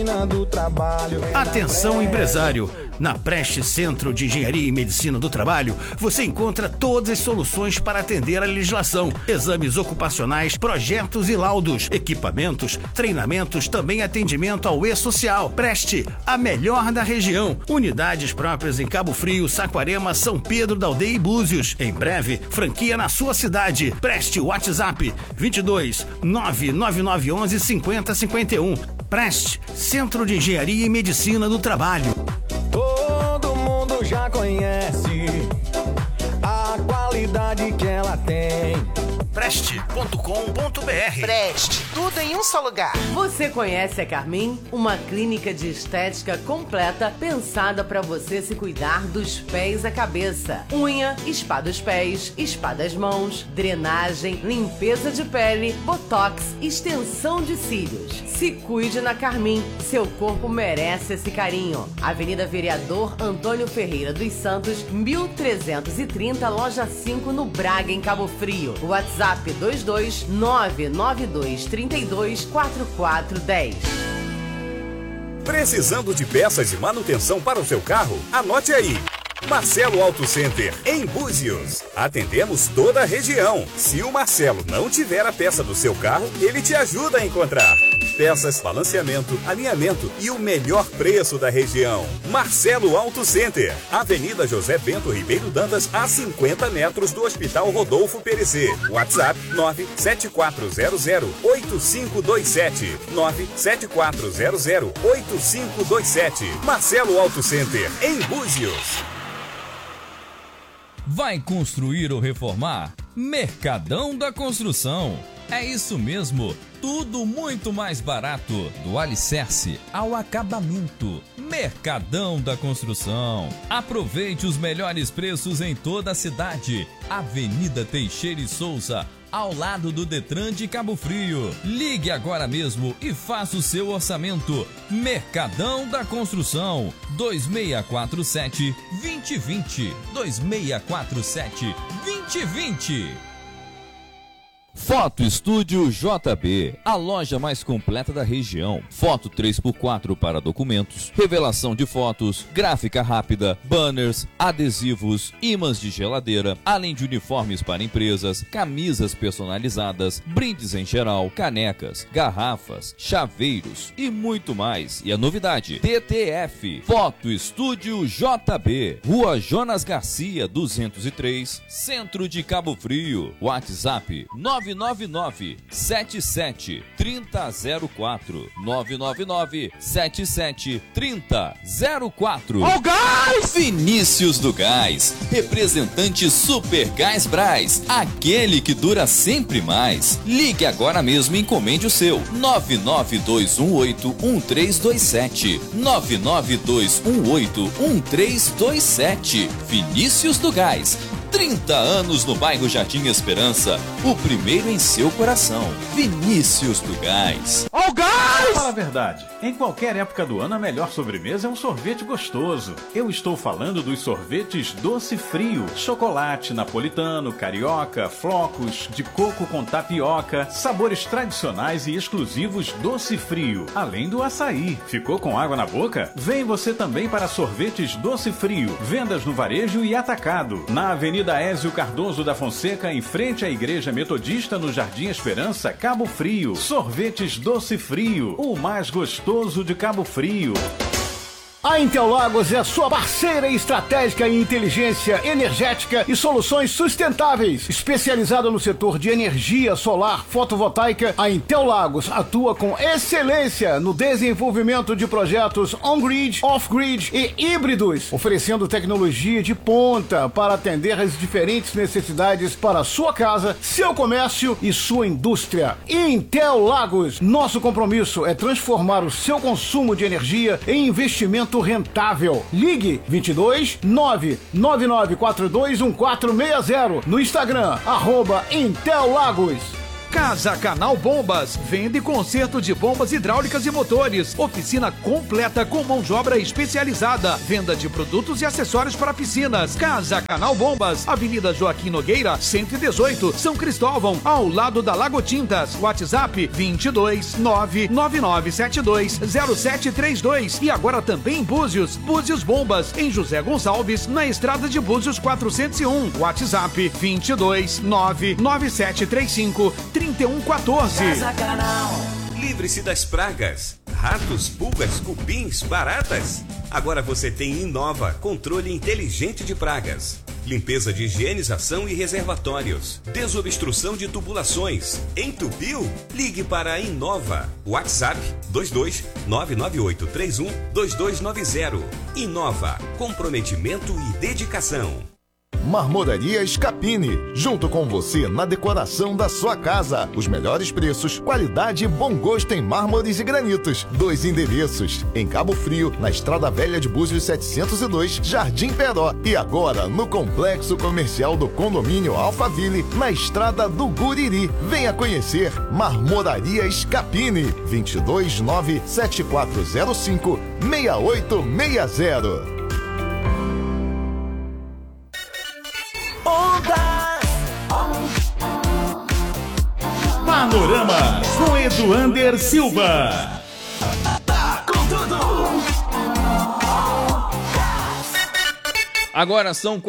Do trabalho. Atenção, empresário! Na Preste Centro de Engenharia e Medicina do Trabalho, você encontra todas as soluções para atender a legislação, exames ocupacionais, projetos e laudos, equipamentos, treinamentos, também atendimento ao e-social. Preste, a melhor da região. Unidades próprias em Cabo Frio, Saquarema, São Pedro da Aldeia e Búzios. Em breve, franquia na sua cidade. Preste, WhatsApp 22 99911 5051. Preste, Centro de Engenharia e Medicina do Trabalho. Todo mundo já conhece a qualidade que ela tem. Preste.com.br. Preste, tudo em um só lugar. Você conhece a Carmin? Uma clínica de estética completa pensada para você se cuidar dos pés à cabeça. Unha, spa dos pés, spa das mãos, drenagem, limpeza de pele, botox, extensão de cílios. Se cuide na Carmin, seu corpo merece esse carinho. Avenida Vereador Antônio Ferreira dos Santos, 1330, loja 5, no Braga, em Cabo Frio. WhatsApp 22992324410. Precisando de peças de manutenção para o seu carro? Anote aí. Marcelo Auto Center, em Búzios. Atendemos toda a região. Se o Marcelo não tiver a peça do seu carro, ele te ajuda a encontrar. Peças, balanceamento, alinhamento e o melhor preço da região. Marcelo Auto Center, Avenida José Bento Ribeiro Dantas, a 50 metros do Hospital Rodolfo Perecê. WhatsApp 974008527. 974008527. Marcelo Auto Center, em Búzios. Vai construir ou reformar? Mercadão da Construção. É isso mesmo, tudo muito mais barato, do alicerce ao acabamento. Mercadão da Construção. Aproveite os melhores preços em toda a cidade. Avenida Teixeira e Souza, ao lado do Detran de Cabo Frio. Ligue agora mesmo e faça o seu orçamento. Mercadão da Construção, 2647-2020. 2647-2020. Foto Estúdio JB, a loja mais completa da região. Foto 3x4 para documentos, revelação de fotos, gráfica rápida, banners, adesivos, ímãs de geladeira, além de uniformes para empresas, camisas personalizadas, brindes em geral, canecas, garrafas, chaveiros e muito mais. E a novidade, TTF, Foto Estúdio JB, Rua Jonas Garcia 203, Centro de Cabo Frio. WhatsApp 999-77-3004. 999-77-3004. Ó o gás! Vinícius do Gás, representante Super Gás Brás, aquele que dura sempre mais. Ligue agora mesmo e encomende o seu. 992181327. 992181327. Vinícius do Gás. 30 anos no bairro Jardim Esperança, o primeiro em seu coração. Vinícius do Gás. Ó o gás! Fala a verdade, em qualquer época do ano a melhor sobremesa é um sorvete gostoso. Eu estou falando dos sorvetes Doce Frio, chocolate napolitano, carioca, flocos, de coco com tapioca, sabores tradicionais e exclusivos Doce Frio, além do açaí. Ficou com água na boca? Vem você também para sorvetes Doce Frio, vendas no varejo e atacado, na Avenida Ézio Cardoso da Fonseca, em frente à Igreja Metodista, no Jardim Esperança, Cabo Frio. Sorvetes Doce Frio, o mais gostoso de Cabo Frio. A Intel Lagos é a sua parceira estratégica em inteligência energética e soluções sustentáveis. Especializada no setor de energia solar fotovoltaica, a Intel Lagos atua com excelência no desenvolvimento de projetos on-grid, off-grid e híbridos, oferecendo tecnologia de ponta para atender às diferentes necessidades para a sua casa, seu comércio e sua indústria. Intel Lagos, nosso compromisso é transformar o seu consumo de energia em investimento rentável. Ligue 22 999421460 no Instagram @Intel Lagos. Casa Canal Bombas, venda e conserto de bombas hidráulicas e motores. Oficina completa com mão de obra especializada. Venda de produtos e acessórios para piscinas. Casa Canal Bombas, Avenida Joaquim Nogueira, 118, São Cristóvão, ao lado da Lago Tintas. WhatsApp 22 99972 0732. E agora também em Búzios. Búzios Bombas, em José Gonçalves, na estrada de Búzios 401. WhatsApp 22 99735 3114. Casa Canal. Livre-se das pragas, ratos, pulgas, cupins, baratas. Agora você tem Inova, controle inteligente de pragas. Limpeza de higienização e reservatórios. Desobstrução de tubulações. Entupiu? Ligue para a Inova. WhatsApp 22 99831 2290. Inova. Comprometimento e dedicação. Marmoraria Scapini, junto com você na decoração da sua casa. Os melhores preços, qualidade e bom gosto em mármores e granitos. 2 endereços, em Cabo Frio, na Estrada Velha de Búzios 702, Jardim Peró. E agora no Complexo Comercial do Condomínio Alphaville, na Estrada do Guriri. Venha conhecer Marmoraria Scapini, 22 97405 6860. Panorama com Eduander Silva. Agora são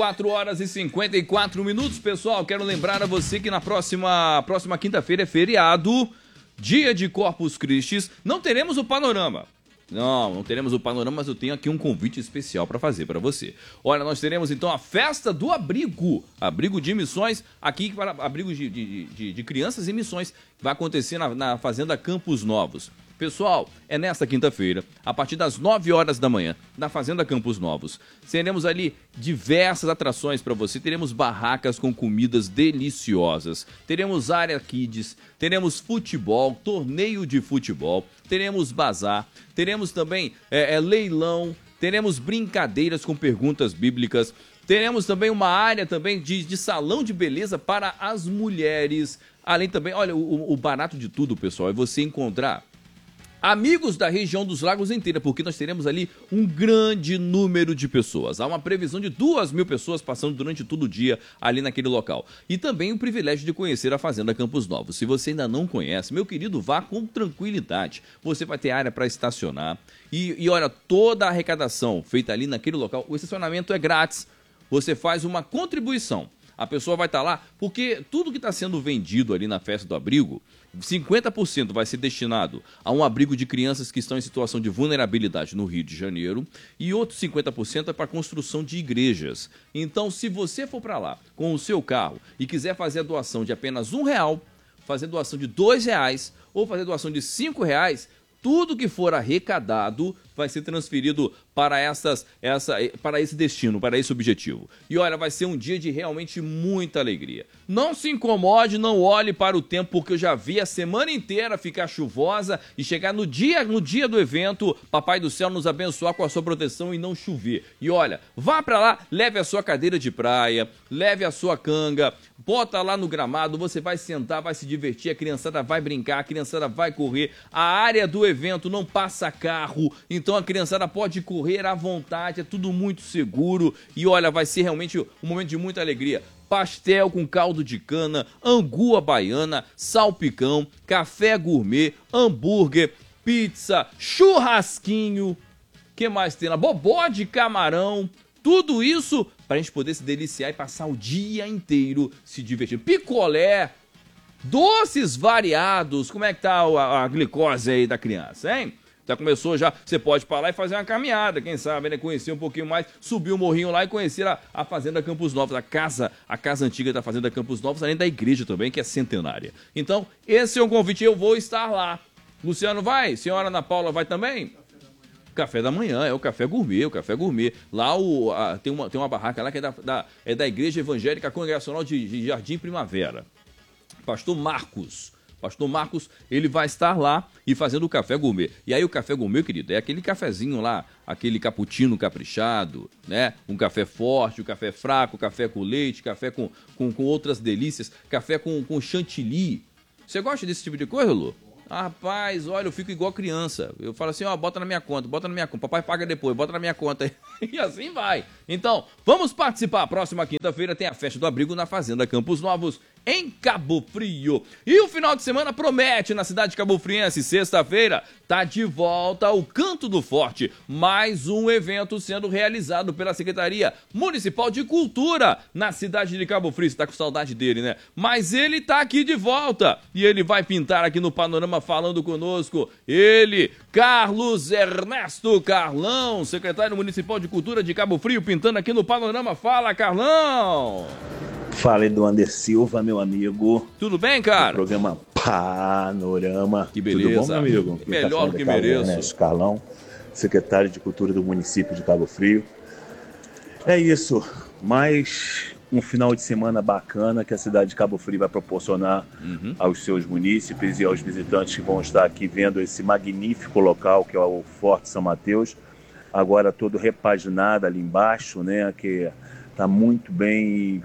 4h54, pessoal. Quero lembrar a você que na próxima quinta-feira é feriado, dia de Corpus Christi. Não teremos o Panorama. Não teremos o Panorama, mas eu tenho aqui um convite especial para fazer para você. Olha, nós teremos então a festa do abrigo de missões, aqui para abrigo de crianças e missões, que vai acontecer na Fazenda Campos Novos. Pessoal, é nesta quinta-feira, a partir das 9 horas da manhã, na Fazenda Campos Novos. Teremos ali diversas atrações para você, teremos barracas com comidas deliciosas, teremos área kids, teremos futebol, torneio de futebol, teremos bazar, teremos também leilão, teremos brincadeiras com perguntas bíblicas, teremos também uma área também de salão de beleza para as mulheres. Além também, olha, o barato de tudo, pessoal, é você encontrar amigos da região dos Lagos inteira, porque nós teremos ali um grande número de pessoas. Há uma previsão de 2.000 pessoas passando durante todo o dia ali naquele local. E também o privilégio de conhecer a Fazenda Campos Novos. Se você ainda não conhece, meu querido, vá com tranquilidade. Você vai ter área para estacionar. E olha, toda a arrecadação feita ali naquele local, o estacionamento é grátis. Você faz uma contribuição. A pessoa vai estar lá, porque tudo que está sendo vendido ali na festa do abrigo, 50% vai ser destinado a um abrigo de crianças que estão em situação de vulnerabilidade no Rio de Janeiro e outros 50% é para a construção de igrejas. Então, se você for para lá com o seu carro e quiser fazer a doação de apenas R$1, fazer doação de R$2 ou fazer doação de R$5, tudo que for arrecadado vai ser transferido para para esse destino, para esse objetivo. E olha, vai ser um dia de realmente muita alegria. Não se incomode, não olhe para o tempo, porque eu já vi a semana inteira ficar chuvosa e chegar no dia do evento, Papai do Céu nos abençoar com a sua proteção e não chover. E olha, vá para lá, leve a sua cadeira de praia, leve a sua canga, bota lá no gramado, você vai sentar, vai se divertir, a criançada vai brincar, a criançada vai correr, a área do evento não passa carro, então a criançada pode correr à vontade, é tudo muito seguro e olha, vai ser realmente um momento de muita alegria. Pastel com caldo de cana, angu à baiana, salpicão, café gourmet, hambúrguer, pizza, churrasquinho, que mais tem lá? Bobó de camarão, tudo isso para a gente poder se deliciar e passar o dia inteiro se divertindo. Picolé, doces variados, como é que tá a glicose aí da criança, hein? Já começou já, você pode parar e fazer uma caminhada, quem sabe, né? Conhecer um pouquinho mais, subir o morrinho lá e conhecer a Fazenda Campos Novos, a casa antiga da Fazenda Campos Novos, além da igreja também, que é centenária. Então, esse é um convite, eu vou estar lá. Luciano vai? Senhora Ana Paula vai também? Café da manhã, é o café gourmet, Lá tem uma barraca lá que é da Igreja Evangélica Congregacional de Jardim Primavera. Pastor Marcos, ele vai estar lá e fazendo o café gourmet. E aí o café gourmet, querido, é aquele cafezinho lá, aquele cappuccino caprichado, né? Um café forte, um café fraco, café com leite, café com outras delícias, café com chantilly. Você gosta desse tipo de coisa, Lu? Rapaz, olha, eu fico igual criança. Eu falo assim, ó, bota na minha conta. Papai paga depois, bota na minha conta. E assim vai. Então, vamos participar. Próxima quinta-feira tem a festa do abrigo na Fazenda Campos Novos, em Cabo Frio. E o final de semana promete na cidade de Cabo Friense. Sexta-feira tá de volta o Canto do Forte. Mais um evento sendo realizado pela Secretaria Municipal de Cultura na cidade de Cabo Frio. Você tá com saudade dele, né? Mas ele tá aqui de volta. E ele vai pintar aqui no Panorama falando conosco. Ele, Carlos Ernesto Carlão, secretário municipal de Cultura de Cabo Frio, pintando aqui no Panorama. Fala, Carlão! Fala, Eduander Silva, meu amigo. Tudo bem, cara? Programa Panorama. Que beleza. Tudo bom, meu amigo? Melhor do que mereço. Ernesto Carlão, secretário de Cultura do município de Cabo Frio. É isso, mais um final de semana bacana que a cidade de Cabo Frio vai proporcionar aos seus munícipes e aos visitantes que vão estar aqui vendo esse magnífico local que é o Forte São Mateus, agora todo repaginado ali embaixo, né, que está muito bem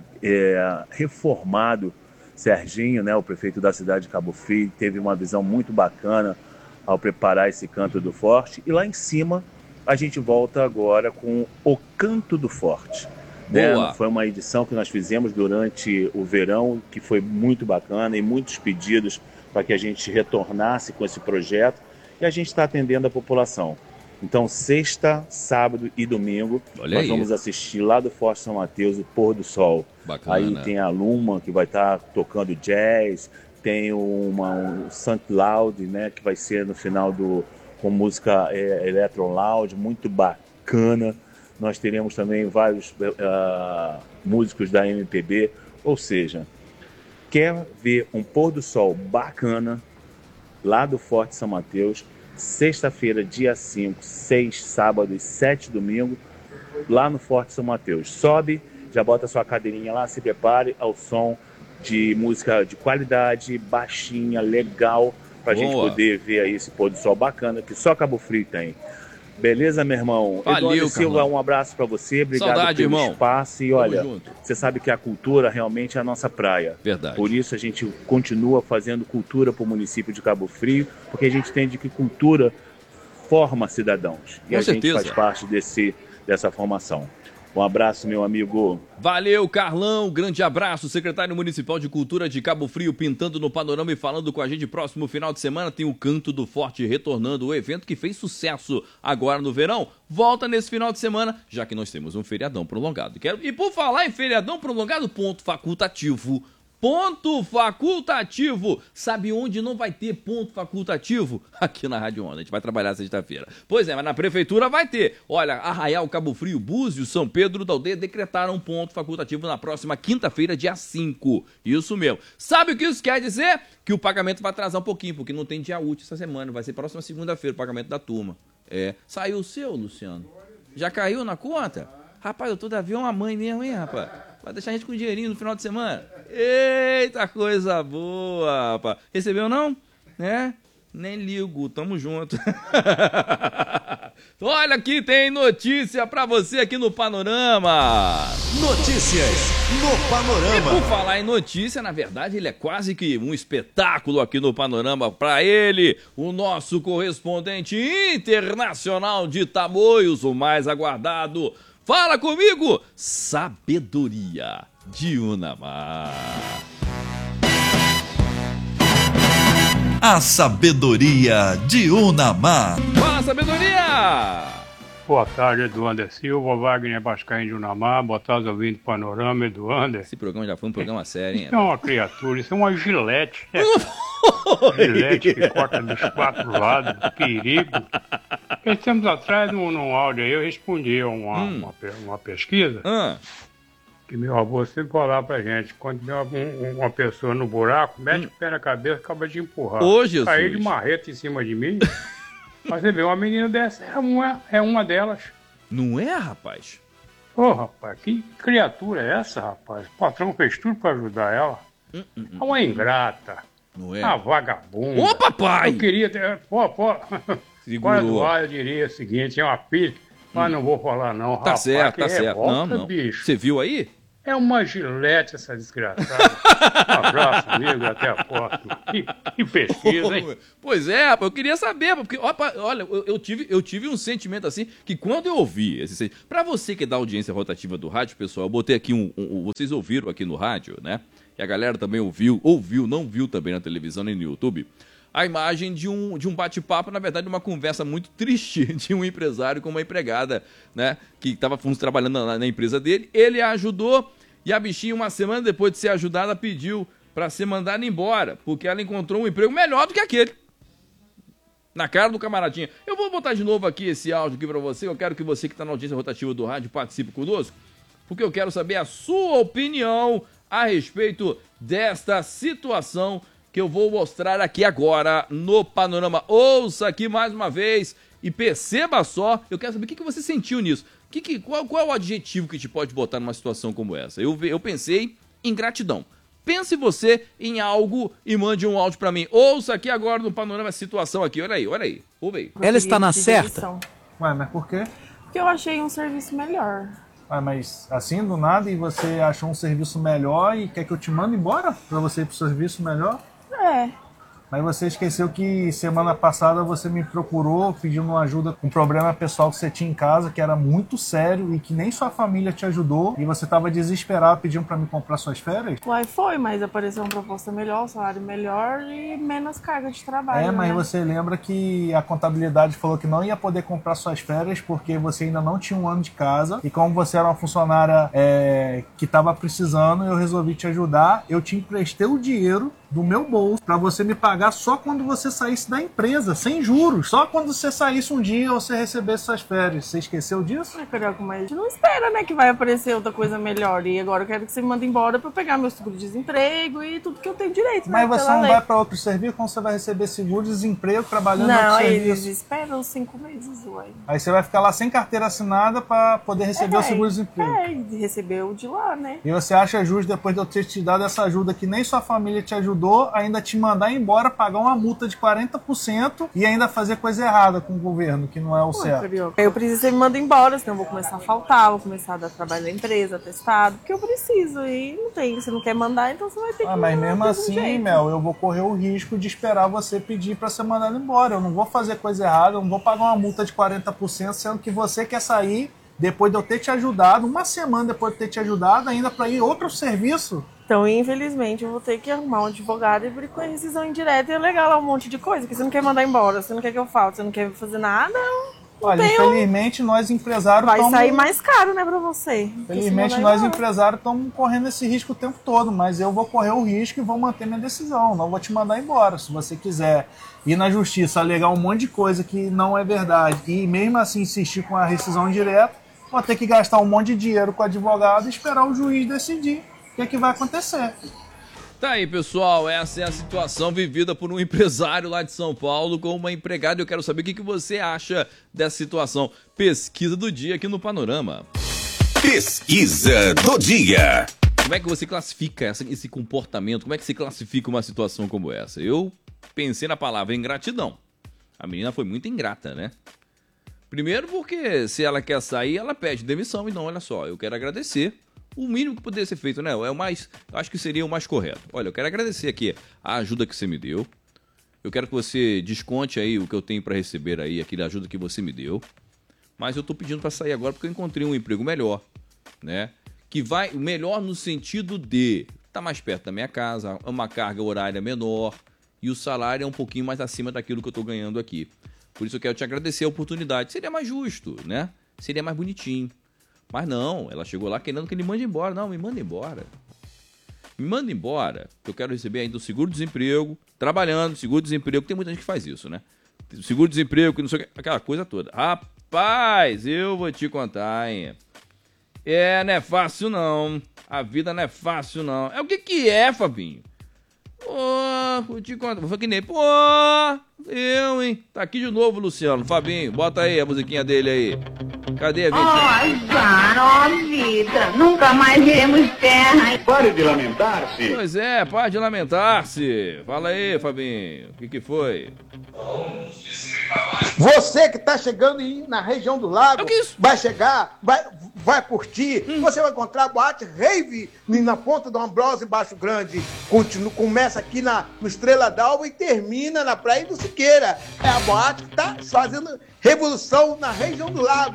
reformado. Serginho, né, o prefeito da cidade de Cabo Frio, teve uma visão muito bacana ao preparar esse Canto do Forte. E lá em cima a gente volta agora com o Canto do Forte. Né? Foi uma edição que nós fizemos durante o verão, que foi muito bacana e muitos pedidos para que a gente retornasse com esse projeto, e a gente está atendendo a população. Então, sexta, sábado e domingo, nós vamos assistir lá do Forte São Mateus o pôr do sol. Bacana. Aí tem a Luma, que vai estar tocando jazz, tem um St. Loud, né, que vai ser no final com música Electro Loud, muito bacana. Nós teremos também vários músicos da MPB, ou seja, quer ver um pôr do sol bacana lá do Forte São Mateus, sexta-feira, dia 5, 6, sábado e 7, domingo, lá no Forte São Mateus. Sobe, já bota sua cadeirinha lá, se prepare ao som de música de qualidade, baixinha, legal, pra gente poder ver aí esse pôr do sol bacana que só Cabo Frio tem. Beleza, meu irmão? Valeu, Silva, um abraço pra você, obrigado Saudade, pelo irmão. espaço. E olha, você sabe que a cultura realmente é a nossa praia. Verdade. Por isso a gente continua fazendo cultura pro município de Cabo Frio, porque a gente entende que cultura forma cidadãos. E Com a certeza. gente faz parte dessa formação. Um abraço, meu amigo. Valeu, Carlão. Grande abraço. Secretário Municipal de Cultura de Cabo Frio, pintando no Panorama e falando com a gente. Próximo final de semana tem o Canto do Forte retornando, o evento que fez sucesso agora no verão. Volta nesse final de semana, já que nós temos um feriadão prolongado. E por falar em feriadão prolongado, ponto facultativo. Ponto facultativo. Sabe onde não vai ter ponto facultativo? Aqui na Rádio Onda. A gente vai trabalhar sexta-feira. Pois é, mas na prefeitura vai ter. Olha, Arraial, Cabo Frio, Búzios, São Pedro da Aldeia decretaram um ponto facultativo na próxima quinta-feira, dia 5. Isso mesmo. Sabe o que isso quer dizer? Que o pagamento vai atrasar um pouquinho, porque não tem dia útil essa semana. Vai ser próxima segunda-feira o pagamento da turma. Saiu o seu, Luciano? Já caiu na conta? Rapaz, eu tô da avião a mãe mesmo, hein, rapaz? Vai deixar a gente com dinheirinho no final de semana? Eita, coisa boa, rapaz. Recebeu não? Né? Nem ligo, tamo junto. Olha aqui, tem notícia pra você aqui no Panorama. Notícias no Panorama. E por falar em notícia, na verdade, ele é quase que um espetáculo aqui no Panorama. Pra ele, o nosso correspondente internacional de Tamoios, o mais aguardado. Fala comigo, Sabedoria de Unamar. A Sabedoria de Unamar. Fala, Sabedoria! Boa tarde, Eduander Silva, Wagner Bascaim de Unamar, boa tarde, ouvindo Panorama, Eduander. Esse programa já foi um programa sério, hein? Isso é uma criatura, isso é uma gilete. Gilete que corta dos 4 lados, perigo. Esses tempos atrás, num áudio aí, eu respondi a uma pesquisa que meu avô sempre falava pra gente: quando tem uma pessoa no buraco, mete o pé na cabeça e acaba de empurrar. Ô, Jesus. Caiu de marreta em cima de mim. Mas você vê, uma menina dessa é uma delas. Não é, rapaz? Ô, rapaz, que criatura é essa, rapaz? O patrão fez tudo pra ajudar ela. É uma ingrata. Não é? Uma vagabunda. Ô, papai! Eu queria ter... Fora do ar, eu diria o seguinte: é uma pilha, mas não vou falar não, Tá rapaz. certo, que tá certo. revolta, Não. bicho. Você viu aí? É uma gilete essa desgraçada. Um abraço, amigo, até a próxima. Que pesquisa, hein? Pois é, rapaz, eu queria saber, porque, olha, eu tive um sentimento assim, que quando eu ouvi esse sentimento... Pra você que é da audiência rotativa do rádio, pessoal, eu botei aqui vocês ouviram aqui no rádio, né? E a galera também ouviu, não viu também na televisão nem no YouTube, a imagem de um bate-papo, na verdade, uma conversa muito triste de um empresário com uma empregada, né? Que estava trabalhando na empresa dele, ele a ajudou e a bichinha, uma semana depois de ser ajudada, pediu para ser mandada embora, porque ela encontrou um emprego melhor do que aquele. Na cara do camaradinha. Eu vou botar de novo aqui esse áudio aqui para você, eu quero que você que está na audiência rotativa do rádio participe conosco, porque eu quero saber a sua opinião a respeito desta situação que eu vou mostrar aqui agora no Panorama. Ouça aqui mais uma vez e perceba só, eu quero saber o que você sentiu nisso. Qual é o adjetivo que te pode botar numa situação como essa? Eu pensei em gratidão. Pense você em algo e mande um áudio pra mim. Ouça aqui agora no Panorama a situação aqui. Olha aí. Ouve aí. Ela está na certa? Ué, mas por quê? Porque eu achei um serviço melhor. Ué, mas assim do nada e você achou um serviço melhor e quer que eu te mande embora pra você ir pro serviço melhor? É. Mas você esqueceu que semana passada você me procurou pedindo uma ajuda com um problema pessoal que você tinha em casa, que era muito sério e que nem sua família te ajudou e você tava desesperado pedindo pra me comprar suas férias? Uai, foi, mas apareceu uma proposta melhor, um salário melhor e menos carga de trabalho. Mas né? você lembra que a contabilidade falou que não ia poder comprar suas férias porque você ainda não tinha um ano de casa e como você era uma funcionária que tava precisando, eu resolvi te ajudar, eu te emprestei o dinheiro do meu bolso pra você me pagar só quando você saísse da empresa, sem juros. Só quando você saísse um dia ou você recebesse suas férias. Você esqueceu disso? Carioca, mas a gente não espera, né, que vai aparecer outra coisa melhor. E agora eu quero que você me mande embora pra eu pegar meu seguro-desemprego e tudo que eu tenho direito. Mas né, você não vai pra outro serviço, como você vai receber seguro-desemprego trabalhando no outro serviço? Não, eles esperam 5 meses, ué. Aí você vai ficar lá sem carteira assinada pra poder receber o seguro-desemprego. E receber o de lá, né? E você acha justo, depois de eu ter te dado essa ajuda que nem sua família te ajudou, ainda te mandar embora, pagar uma multa de 40% e ainda fazer coisa errada com o governo, que não é o certo. Carioca, eu preciso que você me manda embora, senão eu vou começar a faltar, vou começar a dar trabalho na empresa, atestado, porque eu preciso e não tem. Você não quer mandar, então você vai ter que mandar. Mas mesmo assim, Mel, eu vou correr o risco de esperar você pedir pra ser mandado embora. Eu não vou fazer coisa errada, eu não vou pagar uma multa de 40%, sendo que você quer sair depois de eu ter te ajudado, uma semana depois de ter te ajudado, ainda pra ir outro serviço. Então, infelizmente, eu vou ter que arrumar um advogado e abrir com a rescisão indireta e alegar lá um monte de coisa, que você não quer mandar embora, você não quer que eu falte, você não quer fazer nada. Olha, infelizmente, nós empresários vai sair mais caro, né, pra você. Infelizmente, nós empresários estamos correndo esse risco o tempo todo, mas eu vou correr o risco e vou manter minha decisão, não vou te mandar embora. Se você quiser ir na justiça, alegar um monte de coisa que não é verdade e mesmo assim insistir com a rescisão indireta, vou ter que gastar um monte de dinheiro com o advogado e esperar o juiz decidir o que vai acontecer. Tá aí, pessoal, essa é a situação vivida por um empresário lá de São Paulo com uma empregada. Eu quero saber o que você acha dessa situação. Pesquisa do dia aqui no Panorama. Pesquisa do dia. Como é que você classifica esse comportamento? Como é que se classifica uma situação como essa? Eu pensei na palavra ingratidão. A menina foi muito ingrata, né? Primeiro porque se ela quer sair, ela pede demissão. E não, olha só, eu quero agradecer. O mínimo que poderia ser feito, né? Acho que seria o mais correto. Olha, eu quero agradecer aqui a ajuda que você me deu. Eu quero que você desconte aí o que eu tenho para receber aí, aquela ajuda que você me deu. Mas eu tô pedindo para sair agora porque eu encontrei um emprego melhor, né? Que vai melhor no sentido de tá mais perto da minha casa, uma carga horária menor e o salário é um pouquinho mais acima daquilo que eu tô ganhando aqui. Por isso eu quero te agradecer a oportunidade. Seria mais justo, né? Seria mais bonitinho. Mas não, ela chegou lá querendo que ele mande embora. Não, me manda embora. Me manda embora. Eu quero receber ainda o seguro-desemprego, trabalhando, seguro-desemprego. Tem muita gente que faz isso, né? Seguro-desemprego, que não sei o que, aquela coisa toda. Rapaz, eu vou te contar, hein? Não é fácil não. A vida não é fácil não. É o que é, Fabinho? Vou te contar. Vou falar que nem, eu, hein? Tá aqui de novo, Luciano. Fabinho, bota aí a musiquinha dele aí. Cadê a vinhetinha? Ó, vida, nunca mais veremos terra. Pare de lamentar-se. Pois é, pare de lamentar-se. Fala aí, Fabinho, o que foi? Você que está chegando aí na região do lago, vai chegar, vai curtir, você vai encontrar a boate Rave na ponta do Ambrosio Baixo Grande. Começa aqui no Estrela d'Alva e termina na Praia do Siqueira. É a boate que está fazendo revolução na região do lago.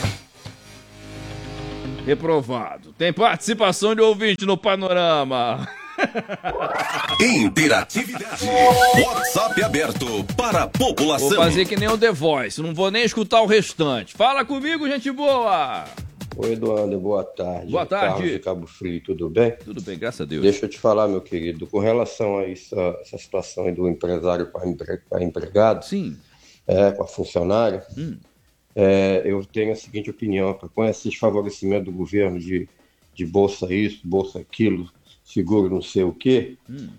Reprovado. Tem participação de ouvinte no Panorama. Interatividade. WhatsApp aberto para a população. Vou fazer que nem o The Voice, não vou nem escutar o restante. Fala comigo, gente boa. Oi, Eduardo, boa tarde. Boa tarde. Carlos de Cabo Frio, tudo bem? Tudo bem, graças a Deus. Deixa eu te falar, meu querido, com relação a essa situação aí do empresário para empregado, sim, com a funcionária, eu tenho a seguinte opinião: com esse favorecimento do governo de bolsa isso, bolsa aquilo, seguro não sei o quê,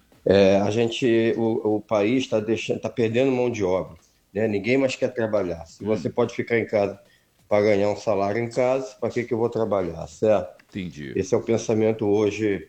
o país está perdendo mão de obra, né? Ninguém mais quer trabalhar. Se você pode ficar em casa para ganhar um salário em casa, para que eu vou trabalhar, certo? Entendi. Esse é o pensamento hoje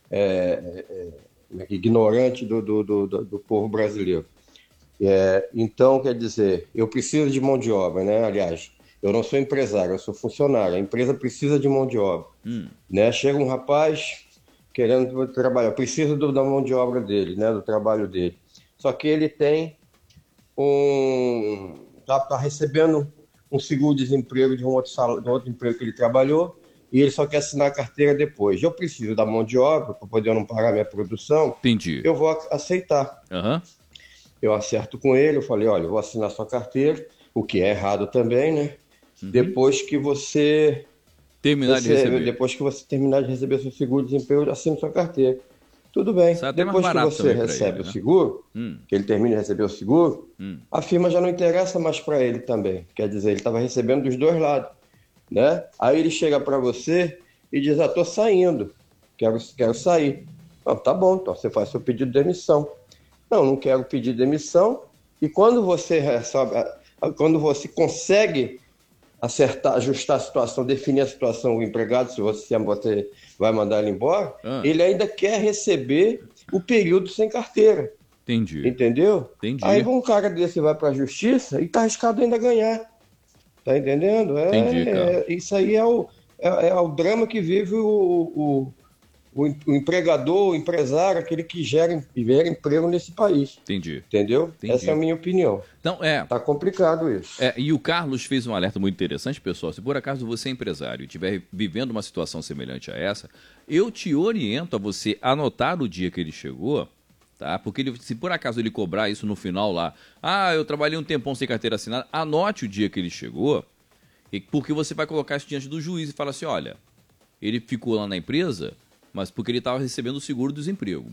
ignorante do povo brasileiro. Então, quer dizer, eu preciso de mão de obra, né? Aliás, eu não sou empresário, eu sou funcionário. A empresa precisa de mão de obra, né? Chega um rapaz querendo trabalhar, precisa da mão de obra dele, né? Do trabalho dele. Só que ele tem tá recebendo um seguro-desemprego de um outro emprego que ele trabalhou e ele só quer assinar a carteira depois. Eu preciso da mão de obra para poder não pagar minha produção. Entendi. Eu vou aceitar. Eu acerto com ele, eu falei, olha, eu vou assinar sua carteira, o que é errado também, né? Depois que você terminar de receber seu seguro-desemprego, eu assino sua carteira. Tudo bem. Depois que você recebe o seguro, que ele termina de receber o seguro, a firma já não interessa mais para ele também. Quer dizer, ele estava recebendo dos dois lados, né? Aí ele chega para você e diz, estou saindo, quero sair. Não, tá bom, então você faz seu pedido de demissão. Não quero pedir demissão. E quando você consegue ajustar a situação, definir a situação do empregado, se você vai mandar ele embora, ele ainda quer receber o período sem carteira. Entendi. Entendeu? Entendi. Aí um cara desse vai para a justiça e tá arriscado ainda ganhar. Tá entendendo? Entendi, cara. Isso aí é o drama que vive o empregador, o empresário, aquele que gera emprego nesse país. Entendi. Entendeu? Entendi. Essa é a minha opinião. Então, Tá complicado isso. E o Carlos fez um alerta muito interessante, pessoal. Se por acaso você é empresário e estiver vivendo uma situação semelhante a essa, eu te oriento a você anotar o dia que ele chegou, tá? Porque se por acaso ele cobrar isso no final lá, eu trabalhei um tempão sem carteira assinada, anote o dia que ele chegou, porque você vai colocar isso diante do juiz e fala assim, olha, ele ficou lá na empresa, mas porque ele estava recebendo o seguro-desemprego.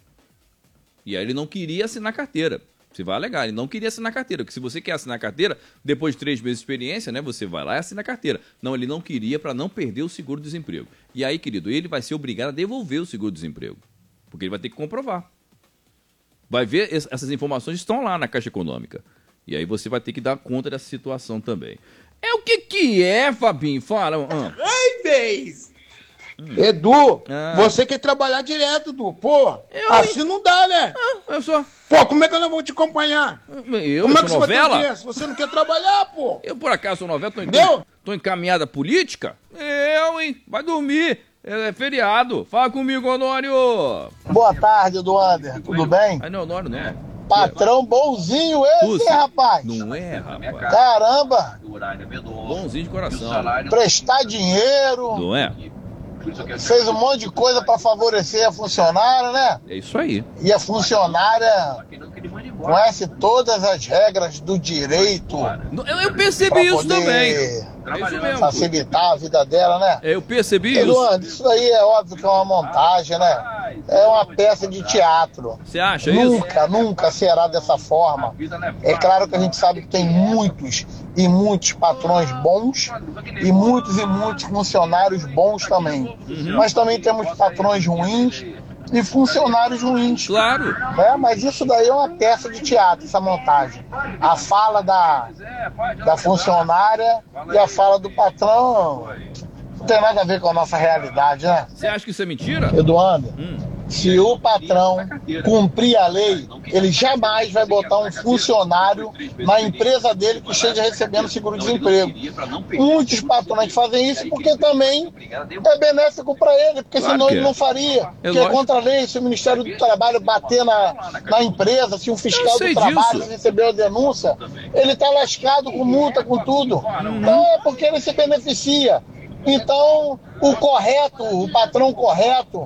E aí ele não queria assinar carteira. Você vai alegar, ele não queria assinar carteira. Porque se você quer assinar carteira, depois de 3 meses de experiência, né, você vai lá e assina a carteira. Não, ele não queria para não perder o seguro-desemprego. E aí, querido, ele vai ser obrigado a devolver o seguro-desemprego. Porque ele vai ter que comprovar. Vai ver, essas informações estão lá na Caixa Econômica. E aí você vai ter que dar conta dessa situação também. O que é, Fabinho? Fala. Ei, vez! Edu, você quer trabalhar direto, Edu. Pô, assim não dá, né? Eu só. Pô, como é que eu não vou te acompanhar? Como é que você novela? vai ter dinheiro se você não quer trabalhar, pô? Eu, por acaso, sou novela, tô encaminhada política? Vai dormir. É feriado. Fala comigo, Honório. Boa tarde, Eduardo. Tudo bem? Não, Honório, né? Patrão bonzinho esse, rapaz. Não é, rapaz. Caramba. Bonzinho de coração. Prestar dinheiro. Não é? Fez um monte de coisa para favorecer a funcionária, né? É isso aí. E a funcionária conhece todas as regras do direito. Eu percebi isso também. Facilitar a vida dela, né? Eu percebi isso. Eduardo, isso aí é óbvio que é uma montagem, né? É uma peça de teatro. Você acha isso? Nunca será dessa forma. É claro que a gente sabe que tem muitos e muitos patrões bons e muitos funcionários bons também. Mas também temos patrões ruins e funcionários ruins. Claro. Mas isso daí é uma peça de teatro, essa montagem. A fala da funcionária e a fala do patrão não tem nada a ver com a nossa realidade, né? Você acha que isso é mentira? Eduardo, se o patrão cumprir a lei, ele jamais vai botar um funcionário na empresa dele que esteja recebendo seguro-desemprego. Muitos patrões fazem isso porque também é benéfico para ele, porque Claro senão que ele é. não faria. É Porque é lógico. contra a lei, se o Ministério do Trabalho bater na empresa, se o fiscal sei do trabalho disso. recebeu a denúncia, ele está lascado com multa, com tudo. Não é porque ele se beneficia. Então, o correto, o patrão correto,